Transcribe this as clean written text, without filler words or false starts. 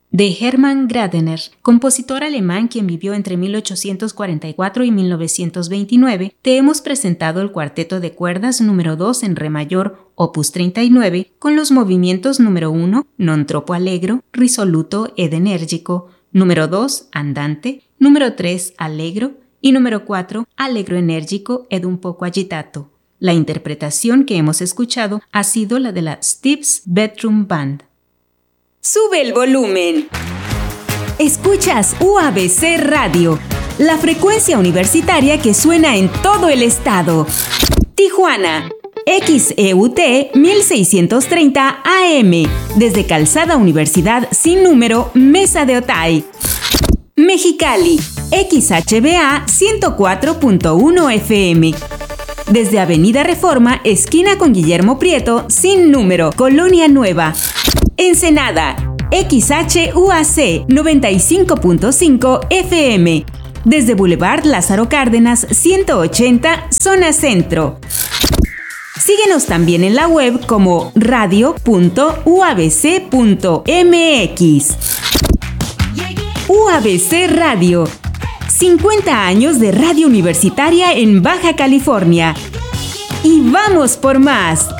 de Hermann Gradner, compositor alemán quien vivió entre 1844 y 1929, te hemos presentado el cuarteto de cuerdas número 2 en re mayor, opus 39, con los movimientos número 1, non troppo allegro, risoluto ed energico, número 2, andante, número 3, allegro y número 4, allegro enérgico ed un poco agitato. La interpretación que hemos escuchado ha sido la de la Steve's Bedroom Band. ¡Sube el volumen! Escuchas UABC Radio, la frecuencia universitaria que suena en todo el estado. Tijuana, XEUT 1630 AM, desde Calzada Universidad sin número, Mesa de Otay. Mexicali, XHBA 104.1 FM. Desde Avenida Reforma, esquina con Guillermo Prieto, sin número, Colonia Nueva. Ensenada, XHUAC 95.5 FM. Desde Boulevard Lázaro Cárdenas 180, zona centro. Síguenos también en la web como radio.uabc.mx. UABC Radio. 50 años de radio universitaria en Baja California. ¡Y vamos por más!